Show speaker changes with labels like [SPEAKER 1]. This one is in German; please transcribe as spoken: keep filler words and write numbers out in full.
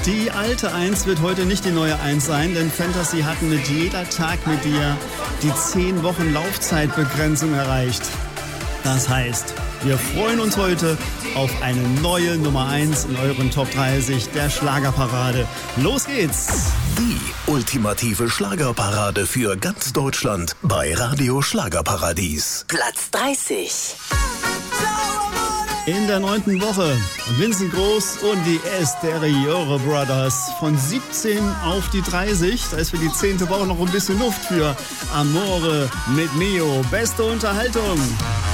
[SPEAKER 1] Die alte Eins wird heute nicht die neue Eins sein, denn Fantasy hat mit Jeder Tag mit dir die zehn Wochen Laufzeitbegrenzung erreicht. Das heißt, wir freuen uns heute auf eine neue Nummer eins in euren Top dreißig der Schlagerparade. Los geht's!
[SPEAKER 2] Die ultimative Schlagerparade für ganz Deutschland bei Radio Schlagerparadies.
[SPEAKER 3] Platz dreißig.
[SPEAKER 1] In der neunten Woche Vincent Groß und die Esteriore Brothers von siebzehn auf die dreißig. Da ist für die zehnte Woche noch ein bisschen Luft für Amore mit Mio. Beste Unterhaltung.